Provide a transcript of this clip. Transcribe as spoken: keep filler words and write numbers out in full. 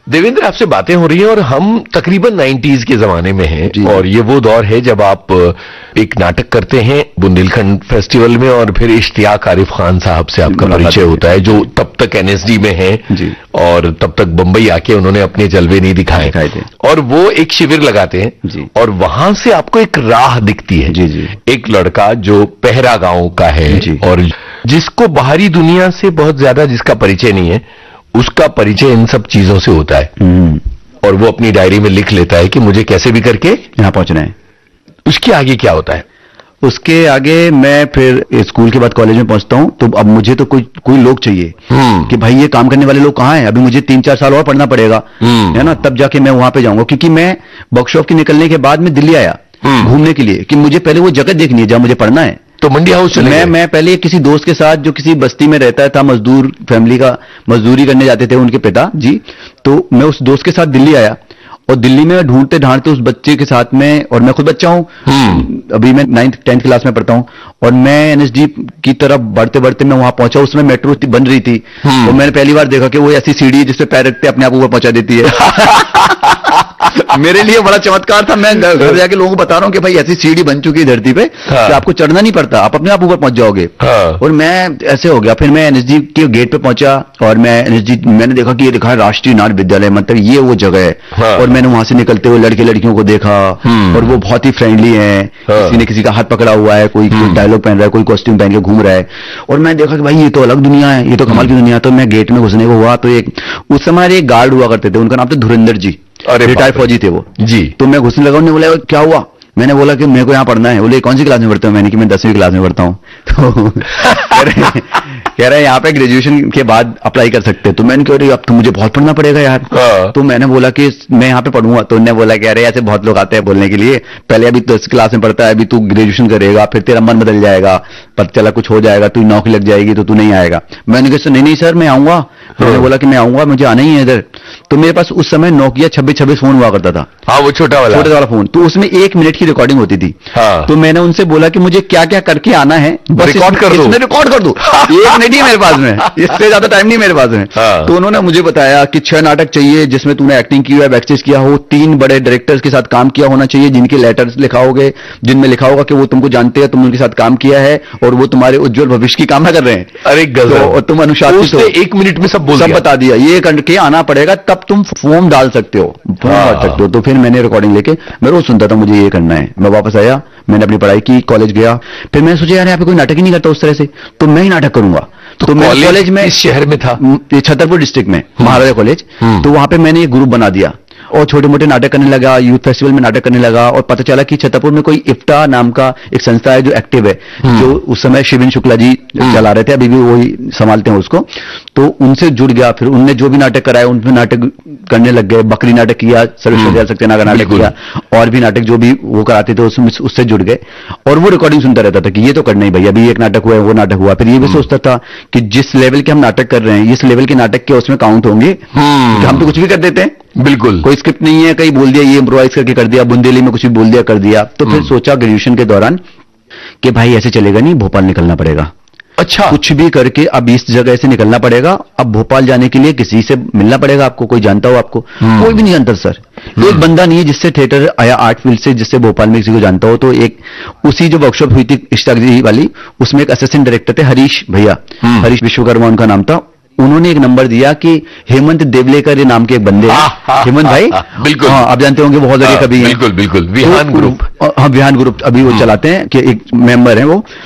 देवेंद्र, आपसे बातें हो रही हैं और हम तकरीबन नाइंटीज़ के जमाने में हैं और ये वो दौर है जब आप एक नाटक करते हैं बुंदेलखंड फेस्टिवल में और फिर इश्तियाक आरिफ खान साहब से आपका परिचय होता है, जो तब तक एनएसडी में हैं जी। और तब तक बंबई आके उन्होंने अपने जलवे नहीं दिखाए थे और वो एक शिविर लगाते हैं जी। और वहां से आपको एक राह दिखती है। जी जी। एक लड़का जो पहरा गांव का है जी। और जिसको बाहरी दुनिया से बहुत ज्यादा जिसका परिचय नहीं है, उसका परिचय इन सब चीजों से होता है और वो अपनी डायरी में लिख लेता है कि मुझे कैसे भी करके यहां पहुंचना है। उसके आगे क्या होता है? उसके आगे मैं फिर स्कूल के बाद कॉलेज में पहुंचता हूं, तो अब मुझे तो कोई कोई लोग चाहिए कि भाई ये काम करने वाले लोग कहाँ हैं, अभी मुझे तीन चार साल और पढ़ना पड़ेगा, है ना, तब जाके मैं वहां पे जाऊंगा। क्योंकि मैं वर्कशॉप के निकलने के बाद में दिल्ली आया घूमने के लिए कि मुझे पहले वो जगह देखनी है जहां मुझे पढ़ना है। तो मंडी हाउस चले मैं मैं पहले किसी दोस्त के साथ जो किसी बस्ती में रहता था, मजदूर फैमिली का, मजदूरी करने जाते थे उनके पिता जी, तो मैं उस दोस्त के साथ दिल्ली आया और दिल्ली में ढूंढते ढांढते उस बच्चे के साथ में, और मैं खुद बच्चा हूं, अभी मैं नाइन्थ टेंथ क्लास में पढ़ता हूं, और मैं एनएसडी की तरफ बढ़ते बढ़ते मैं वहां पहुंचा। उसमें मेट्रो बन रही थी और मैंने पहली बार देखा कि वो ऐसी सीढ़ी है जिसपे पैर रखते अपने आप ऊपर पहुंचा देती है। मेरे लिए बड़ा चमत्कार था। मैं घर जाके लोगों को बता रहा हूं कि भाई ऐसी सीढ़ी बन चुकी है धरती पे कि आपको चढ़ना नहीं पड़ता, आप अपने आप ऊपर पहुंच जाओगे। और मैं ऐसे हो गया। फिर मैं एनएसडी के गेट पे पहुंचा और मैं एनएसडी मैंने देखा कि ये लिखा है राष्ट्रीय नाट्य विद्यालय, मतलब ये वो जगह है। और मैंने वहां से निकलते हुए लड़के लड़कियों को देखा और वो बहुत ही फ्रेंडली है, किसी ने किसी का हाथ पकड़ा हुआ है, कोई डायलॉग पहन रहा है, कोई कॉस्ट्यूम पहन के घूम रहा है। और मैं देखा कि भाई ये तो अलग दुनिया है, ये तो कमाल की दुनिया है। तो मैं गेट में घुसने को हुआ तो एक उस समय एक गार्ड हुआ करते थे, उनका नाम था धुरंधर जी, रिटायर्ड फौजी थे वो जी। तो मैं घुसने लगा, उन्होंने बोला क्या हुआ, मैंने बोला कि मेरे को यहाँ पढ़ना है। बोले कौन सी क्लास में पढ़ते हो, मैंने कि मैं दसवीं क्लास में पढ़ता हूँ। तो कह रहे कह रहे यहाँ पे ग्रेजुएशन के बाद अप्लाई कर सकते हैं। तो मैंने कह रही अब तो मुझे बहुत पढ़ना पड़ेगा यार। तो मैंने बोला कि मैं यहाँ पे पढ़ूंगा। तो उन्होंने बोला कह रहे ऐसे बहुत लोग आते हैं बोलने के लिए, पहले अभी तो दस क्लास में पढ़ता है, अभी तू ग्रेजुएशन करेगा, फिर तेरा मन बदल जाएगा, पता चला कुछ हो जाएगा, तू नौकरी लग जाएगी तो तू नहीं आएगा। मैंने कहा नहीं नहीं सर मैं आऊंगा। मैंने बोला कि मैं आऊंगा, मुझे आना ही है इधर। तो मेरे पास उस समय नोकिया छब्बीस छब्बीस फोन हुआ करता था। हाँ वो छोटा वाला छोटा वाला फोन। तो उसमें एक मिनट की रिकॉर्डिंग होती थी। हाँ। तो मैंने उनसे बोला कि मुझे क्या क्या करके आना है, बस रिकॉर्ड कर दो, रिकॉर्ड कर दो। एक मिनट ही मेरे पास में, इससे ज्यादा टाइम नहीं मेरे पास में। हाँ। तो उन्होंने मुझे बताया कि छह नाटक चाहिए जिसमें तूने एक्टिंग की है, बैकस्टेज किया हो, तीन बड़े डायरेक्टर्स के साथ काम किया होना चाहिए जिनके लेटर्स लिखा होगे, जिनमें लिखा होगा कि वो तुमको जानते हैं, तुम उनके साथ काम किया है और वो तुम्हारे उज्जवल भविष्य की कामना कर रहे हैं। अरे तो तुम अनुशासित हो। एक मिनट में सब बोल सब बता दिया, ये करके आना पड़ेगा तब तुम फॉर्म डाल सकते हो, फॉर्म भर सकते हो। तो फिर मैंने रिकॉर्डिंग लेके मैं रोज सुनता था मुझे ये करना है। मैं वापस आया, मैंने अपनी पढ़ाई की, कॉलेज गया। फिर मैंने सोचा यार यहाँ पे कोई नाटक ही नहीं करता उस तरह से, तो मैं ही नाटक करूंगा। तो, तो मैं कॉलेज में इस शहर में था, छतरपुर डिस्ट्रिक्ट में महाराजा कॉलेज। तो वहां पे मैंने एक ग्रुप बना दिया और छोटे मोटे नाटक करने लगा, यूथ फेस्टिवल में नाटक करने लगा। और पता चला कि छतरपुर में कोई इफ्ता नाम का एक संस्था है जो एक्टिव है, जो उस समय शिविन शुक्ला जी चला रहे थे, अभी भी वही संभालते हैं उसको। तो उनसे जुड़ गया। फिर उनने जो भी नाटक कराए उनमें नाटक करने लग गए। बकरी नाटक किया, सर्वेश्वर सत्यनारायण का नाटक किया, और भी नाटक जो भी वो कराते थे उसमें उससे जुड़ गए। और वो रिकॉर्डिंग सुनता रहता था कि ये तो करना ही भाई, अभी एक नाटक हुआ है, वो नाटक हुआ। फिर ये भी सोचता था कि जिस लेवल के हम नाटक कर रहे हैं, इस लेवल के नाटक के उसमें काउंट होंगे, हम तो कुछ भी कर देते हैं। बिल्कुल, कोई स्क्रिप्ट नहीं है, कहीं बोल दिया, ये इम्प्रोवाइज करके कर दिया, बुंदेली में कुछ भी बोल दिया कर दिया। तो फिर सोचा ग्रेजुएशन के दौरान कि भाई ऐसे चलेगा नहीं, भोपाल निकलना पड़ेगा। अच्छा, कुछ भी करके अब इस जगह से निकलना पड़ेगा। अब भोपाल जाने के लिए किसी से मिलना पड़ेगा आपको, कोई जानता हो आपको? कोई भी नहीं जानता सर। एक बंदा नहीं है जिससे थिएटर आया आर्ट फील्ड से, जिससे भोपाल में किसी को जानता हो। तो एक उसी जो वर्कशॉप हुई थी इश्ताक जी वाली, उसमें एक असिस्टेंट डायरेक्टर थे हरीश भैया, हरीश विश्वकर्मा उनका नाम था। उन्होंने एक नंबर दिया कि हेमंत देवलेकर नाम के एक बंदे हैं, हेमंत भाई, बिल्कुल हाँ आप जानते होंगे, बहुत जगह कभी, बिल्कुल बिल्कुल, विहान ग्रुप, हाँ विहान ग्रुप अभी वो चलाते हैं, कि एक मेंबर है वो।